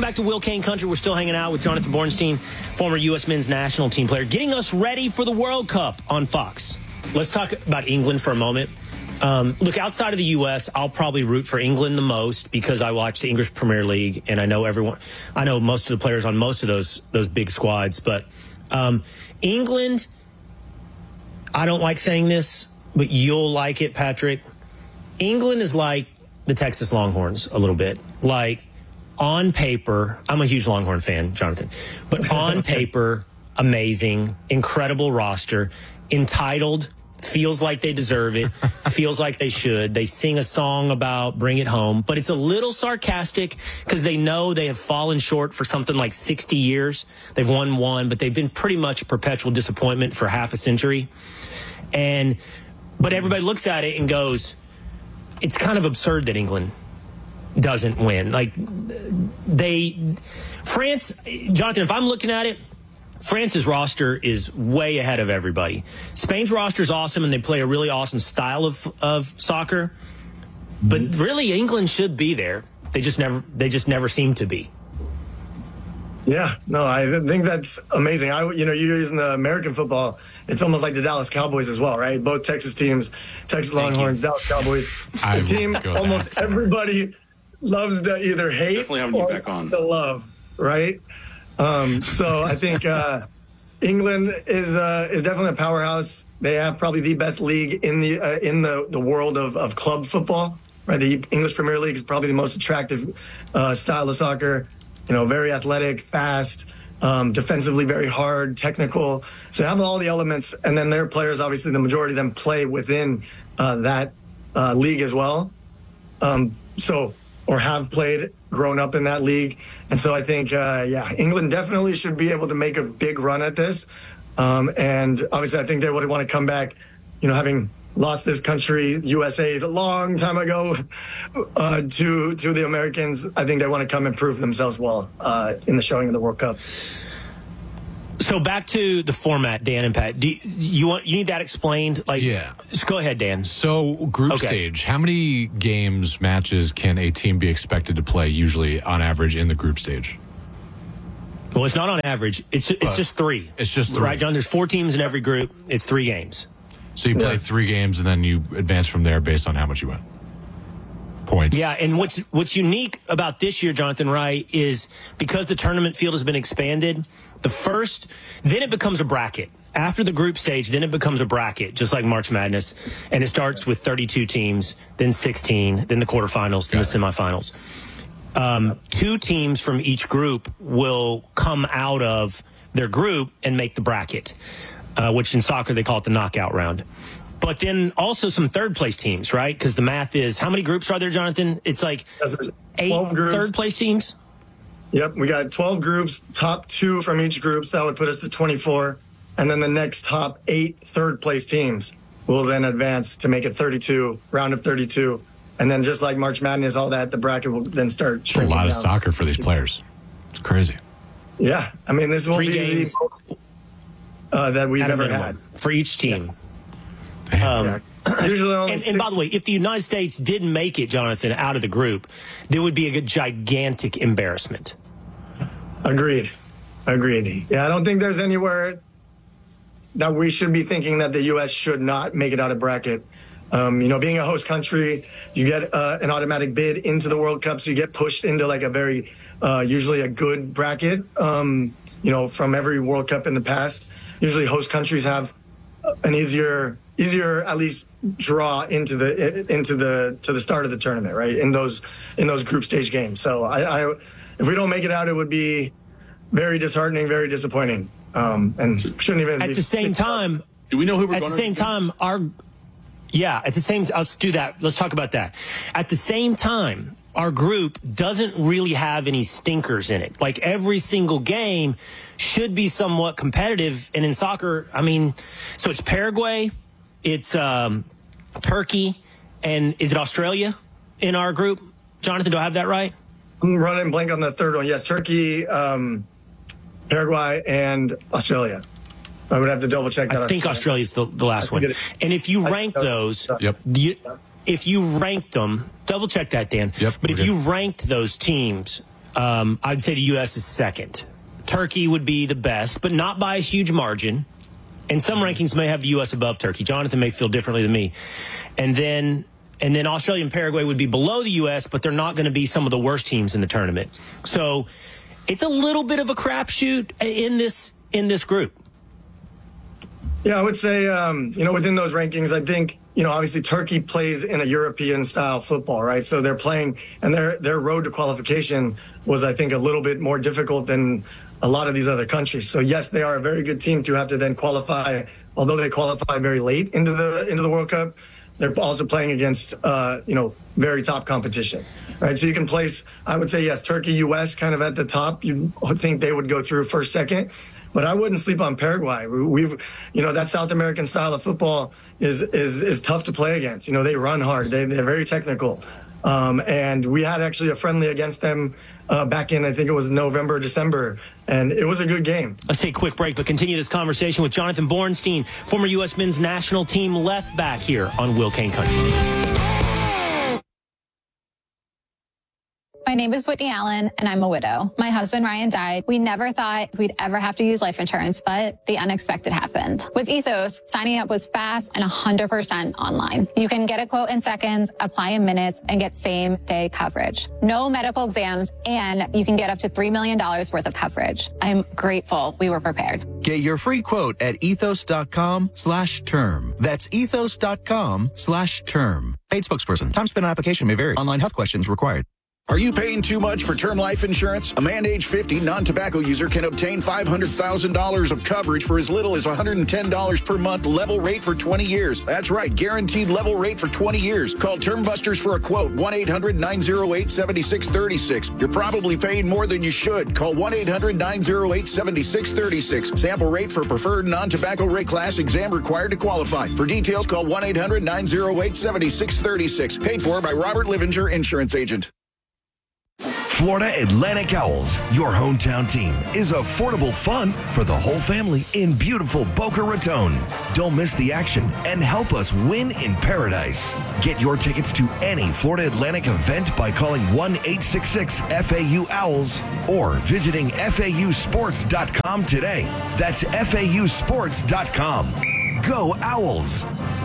back to Will Kane Country. We're still hanging out with Jonathan Bornstein, former U.S. men's national team player, getting us ready for the World Cup on Fox. Let's talk about England for a moment. Look, outside of the U.S., I'll probably root for England the most because I watch the English Premier League, and I know most of the players on most of those big squads. But England, I don't like saying this, but you'll like it, Patrick. England is like the Texas Longhorns a little bit. Like, on paper, I'm a huge Longhorn fan, Jonathan, but on paper, amazing, incredible roster, entitled, feels like they deserve it, feels like they should. They sing a song about bring it home, but it's a little sarcastic because they know they have fallen short for something like 60 years. They've won one, but they've been pretty much a perpetual disappointment for half a century. But everybody looks at it and goes, it's kind of absurd that England doesn't win. Like, France, Jonathan, if I'm looking at it, France's roster is way ahead of everybody. Spain's roster is awesome, and they play a really awesome style of soccer. But really, England should be there. They just never seem to be. Yeah, no, I think that's amazing. You're using the American football. It's almost like the Dallas Cowboys as well, right? Both Texas teams, Texas Longhorns, Dallas Cowboys. The team almost everybody loves to either hate or to love, right? So I think England is definitely a powerhouse. They have probably the best league in the world of club football, right? The English Premier League is probably the most attractive style of soccer. Very athletic, fast, defensively very hard, technical. So they have all the elements, and then their players, obviously, the majority of them play within that league as well. Or have played, grown up in that league. And so I think, England definitely should be able to make a big run at this. And obviously I think they would want to come back, having lost this country, USA, a long time ago, to the Americans. I think they want to come and prove themselves well in the showing of the World Cup. So back to the format, Dan and Pat. You need that explained? Yeah. Just go ahead, Dan. So group stage, how many matches can a team be expected to play usually on average in the group stage? Well, it's not on average. It's just three. It's just three. Right, John? There's 4 teams in every group. It's 3 games. So you play 3 games and then you advance from there based on how much you win. Points. Yeah, and what's unique about this year, Jonathan, right, is because the tournament field has been expanded, then it becomes a bracket. After the group stage, then it becomes a bracket, just like March Madness, and it starts with 32 teams, then 16, then the quarterfinals, then the semifinals. 2 teams from each group will come out of their group and make the bracket, which in soccer they call it the knockout round. But then also some third-place teams, right? Because the math is, how many groups are there, Jonathan? It's like 8 third-place teams? Yep, we got 12 groups, top 2 from each group, so that would put us to 24. And then the next top 8 third-place teams will then advance to make it 32, round of 32. And then just like March Madness, all that, the bracket will then start shrinking down. A lot of soccer for these players. It's crazy. Yeah, I mean, this will 3 be games that we've ever had. For each team. Usually only and by the way, if the United States didn't make it, Jonathan, out of the group, there would be a gigantic embarrassment. Agreed. Yeah, I don't think there's anywhere that we should be thinking that the U.S. should not make it out of bracket. Being a host country, you get an automatic bid into the World Cup, so you get pushed into like a very, usually a good bracket, from every World Cup in the past. Usually host countries have an easier at least draw into the start of the tournament, right? In those group stage games. So if we don't make it out, it would be very disheartening, very disappointing, and shouldn't even. At the same time, do we know who we're going to? At the same time, let's do that. Let's talk about that. At the same time, our group doesn't really have any stinkers in it. Like, every single game should be somewhat competitive. And in soccer, so it's Paraguay, it's Turkey, and is it Australia in our group? Jonathan, do I have that right? I'm running blank on the third one. Yes, Turkey, Paraguay, and Australia. I would have to double check that. I think Australia's the last one. And if you rank those, if you ranked them, double check that, Dan. Yep, but if you ranked those teams, I'd say the U.S. is second. Turkey would be the best, but not by a huge margin. And some rankings may have the U.S. above Turkey. Jonathan may feel differently than me. And then Australia and Paraguay would be below the U.S., but they're not going to be some of the worst teams in the tournament. So it's a little bit of a crapshoot in this group. Yeah, I would say, within those rankings, I think, obviously Turkey plays in a European-style football, right? So they're playing, and their road to qualification was, I think, a little bit more difficult than a lot of these other countries. So, yes, they are a very good team to have to then qualify, although they qualify very late into the World Cup. They're also playing against, very top competition, right? So you can place, I would say, yes, Turkey, U.S. kind of at the top. You think they would go through first, second. But I wouldn't sleep on Paraguay. That South American style of football is tough to play against. They run hard. They're very technical. And we had actually a friendly against them back in, I think it was November, December, and it was a good game. Let's take a quick break, but continue this conversation with Jonathan Bornstein, former U.S. men's national team left back here on Will Kane Country. My name is Whitney Allen, and I'm a widow. My husband, Ryan, died. We never thought we'd ever have to use life insurance, but the unexpected happened. With Ethos, signing up was fast and 100% online. You can get a quote in seconds, apply in minutes, and get same-day coverage. No medical exams, and you can get up to $3 million worth of coverage. I'm grateful we were prepared. Get your free quote at ethos.com/term. That's ethos.com/term. Paid spokesperson. Time spent on application may vary. Online health questions required. Are you paying too much for term life insurance? A man age 50 non-tobacco user can obtain $500,000 of coverage for as little as $110 per month, level rate for 20 years. That's right, guaranteed level rate for 20 years. Call Term Busters for a quote, 1-800-908-7636. You're probably paying more than you should. Call 1-800-908-7636. Sample rate for preferred non-tobacco rate class, exam required to qualify. For details, call 1-800-908-7636. Paid for by Robert Livinger, insurance agent. Florida Atlantic Owls, your hometown team, is affordable fun for the whole family in beautiful Boca Raton. Don't miss the action and help us win in paradise. Get your tickets to any Florida Atlantic event by calling 1-866-FAU-OWLS or visiting FAUsports.com today. That's FAUsports.com. Go Owls!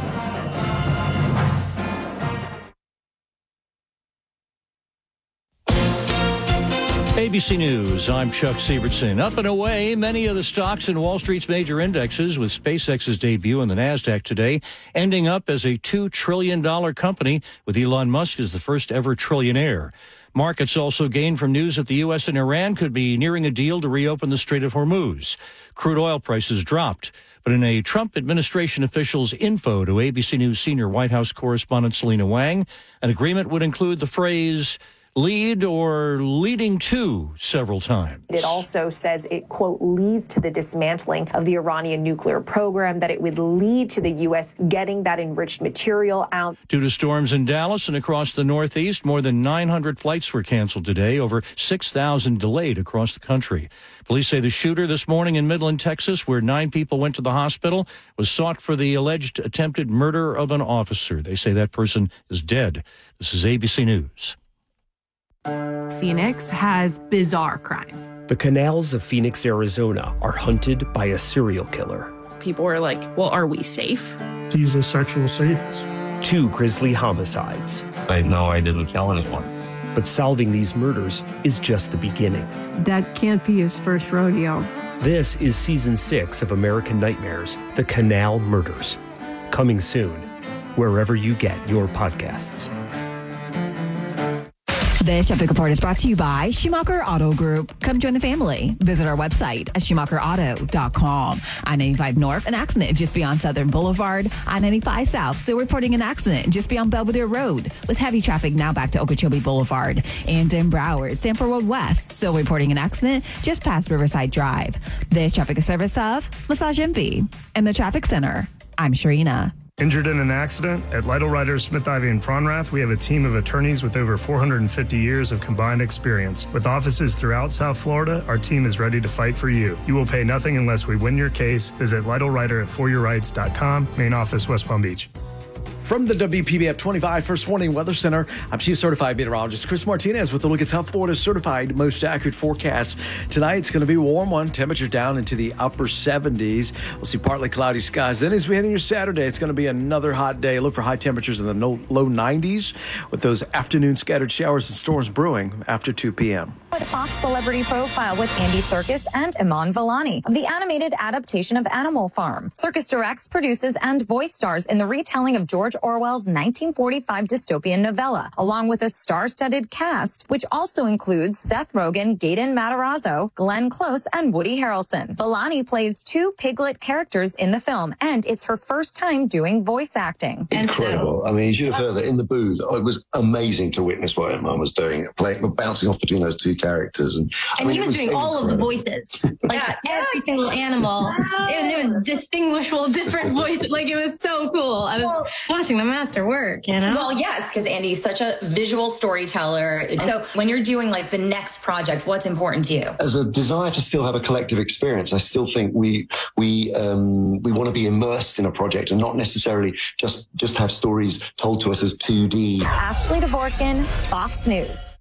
ABC News, I'm Chuck Sievertson. Up and away, many of the stocks in Wall Street's major indexes, with SpaceX's debut on the NASDAQ today, ending up as a $2 trillion company, with Elon Musk as the first ever trillionaire. Markets also gained from news that the U.S. and Iran could be nearing a deal to reopen the Strait of Hormuz. Crude oil prices dropped. But in a Trump administration official's info to ABC News senior White House correspondent Selena Wang, an agreement would include the phrase lead or leading to several times. It also says it, quote, leads to the dismantling of the Iranian nuclear program, that it would lead to the U.S. getting that enriched material out. Due to storms in Dallas and across the Northeast, more than 900 flights were canceled today, over 6,000 delayed across the country. Police say the shooter this morning in Midland, Texas, where 9 people went to the hospital, was sought for the alleged attempted murder of an officer. They say that person is dead. This is ABC News. Phoenix has bizarre crime. The canals of Phoenix, Arizona are hunted by a serial killer. People are like, well, are we safe? He's a sexual sadist. 2 grisly homicides. I know I didn't kill anyone. But solving these murders is just the beginning. That can't be his first rodeo. This is Season 6 of American Nightmares, The Canal Murders. Coming soon, wherever you get your podcasts. This traffic report is brought to you by Schumacher Auto Group. Come join the family. Visit our website at SchumacherAuto.com. I-95 North, an accident just beyond Southern Boulevard. I-95 South, still reporting an accident just beyond Belvedere Road, with heavy traffic now back to Okeechobee Boulevard. And in Broward, Sanford Road West, still reporting an accident just past Riverside Drive. This traffic is service of Massage Envy and the Traffic Center. I'm Sharina. Injured in an accident? At Lytle Writers, Smith Ivey and Fronrath, we have a team of attorneys with over 450 years of combined experience. With offices throughout South Florida, our team is ready to fight for you. You will pay nothing unless we win your case. Visit Lytle Writer at foryourrights.com. Main office, West Palm Beach. From the WPBF 25 First Warning Weather Center, I'm Chief Certified Meteorologist Chris Martinez with a look at South Florida's certified most accurate forecast. Tonight, it's going to be a warm one. Temperatures down into the upper 70s. We'll see partly cloudy skies. Then as we head into your Saturday, it's going to be another hot day. Look for high temperatures in the low 90s with those afternoon scattered showers and storms brewing after 2 p.m. Fox Celebrity Profile with Andy Serkis and Iman Vellani of the animated adaptation of Animal Farm. Serkis directs, produces, and voice stars in the retelling of George Orwell's 1945 dystopian novella, along with a star-studded cast, which also includes Seth Rogen, Gaten Matarazzo, Glenn Close, and Woody Harrelson. Vellani plays 2 Piglet characters in the film, and it's her first time doing voice acting. Incredible. I mean, you should have heard that in the booth. It was amazing to witness what Iman was doing, bouncing off between those 2 characters. And he was doing all of the voices, like every single animal. It was distinguishable, different voices. Like, it was so cool. I was watching the master work, you know? Well, yes, because Andy's such a visual storyteller. So when you're doing like the next project, what's important to you? As a desire to still have a collective experience, I still think we want to be immersed in a project and not necessarily just have stories told to us as 2D. Ashley Dvorkin, Fox News.